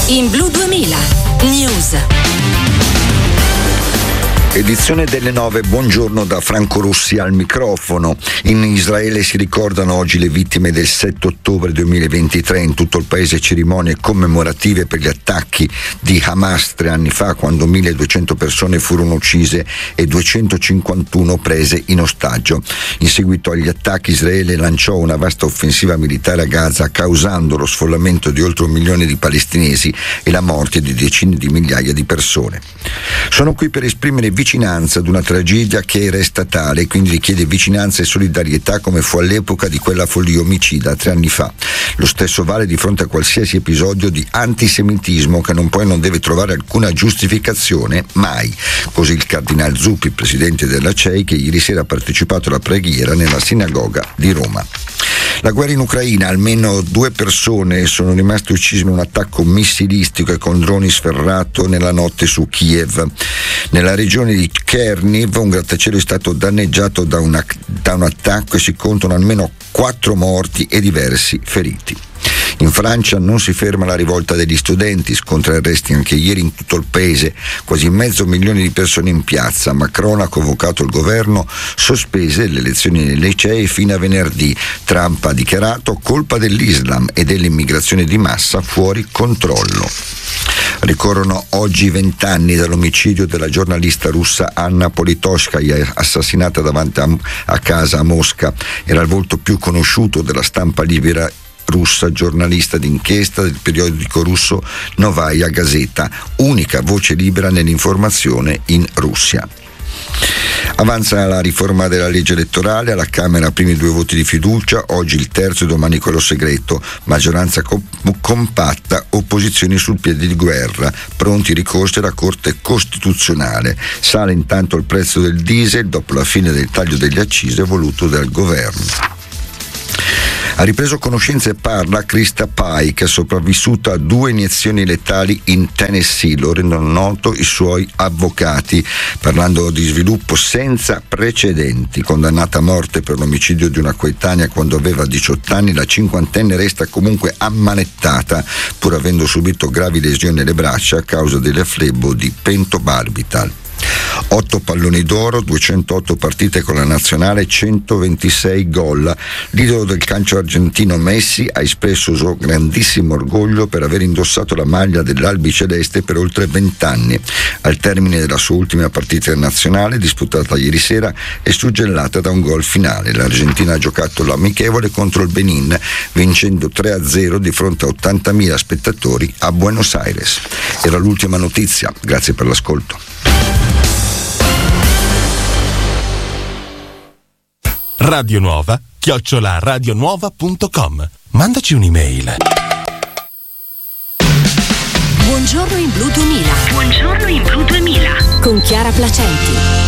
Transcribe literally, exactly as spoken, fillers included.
In Blu duemila News. Edizione delle nove, buongiorno da Franco Rossi al microfono. In Israele si ricordano oggi le vittime del sette ottobre duemilaventitré, in tutto il paese cerimonie commemorative per gli attacchi di Hamas tre anni fa, quando milleduecento persone furono uccise e duecentocinquantuno prese in ostaggio. In seguito agli attacchi Israele lanciò una vasta offensiva militare a Gaza, causando lo sfollamento di oltre un milione di palestinesi e la morte di decine di migliaia di persone. Sono qui per esprimere vicinanza ad una tragedia che resta tale, quindi richiede vicinanza e solidarietà come fu all'epoca di quella follia omicida tre anni fa. Lo stesso vale di fronte a qualsiasi episodio di antisemitismo che non può e non deve trovare alcuna giustificazione, mai. Così il cardinal Zuppi, presidente della C E I, che ieri sera ha partecipato alla preghiera nella sinagoga di Roma. La guerra in Ucraina, almeno due persone sono rimaste uccise in un attacco missilistico e con droni sferrato nella notte su Kiev. Nella regione di Cherniv un grattacielo è stato danneggiato da, una, da un attacco e si contano almeno quattro morti e diversi feriti. In Francia non si ferma la rivolta degli studenti, scontri e arresti anche ieri in tutto il paese, quasi mezzo milione di persone in piazza. Macron ha convocato il governo, sospese le elezioni nei licei fino a venerdì. Trump ha dichiarato colpa dell'Islam e dell'immigrazione di massa fuori controllo. Ricorrono oggi vent'anni dall'omicidio della giornalista russa Anna Politkovskaja, assassinata davanti a, a casa a Mosca. Era il volto più conosciuto della stampa libera russa, giornalista d'inchiesta del periodico russo Novaya Gazeta, unica voce libera nell'informazione in Russia. Avanza la riforma della legge elettorale, alla Camera primi due voti di fiducia, oggi il terzo e domani quello segreto, maggioranza com- compatta, opposizioni sul piede di guerra, pronti ricorsi alla Corte Costituzionale. Sale intanto il prezzo del diesel dopo la fine del taglio delle accise voluto dal governo. Ha ripreso conoscenza e parla Krista Pai, che è sopravvissuta a due iniezioni letali in Tennessee, lo rendono noto i suoi avvocati, parlando di sviluppo senza precedenti. Condannata a morte per l'omicidio di una coetanea quando aveva diciotto anni, la cinquantenne resta comunque ammanettata, pur avendo subito gravi lesioni alle braccia a causa dell'eflebo di pentobarbital. otto palloni d'oro, duecentootto partite con la nazionale, centoventisei gol. L'idolo del calcio argentino Messi ha espresso il suo grandissimo orgoglio per aver indossato la maglia dell'albiceleste per oltre vent'anni. Al termine della sua ultima partita nazionale, disputata ieri sera, è suggellata da un gol finale. L'Argentina ha giocato l'amichevole contro il Benin, vincendo tre a zero di fronte a ottantamila spettatori a Buenos Aires. Era l'ultima notizia, grazie per l'ascolto. Radio Nuova, chiocciola radionuova punto com. Mandaci un'email. Buongiorno in Blu duemila. Buongiorno in Blu duemila. Con Chiara Placenti.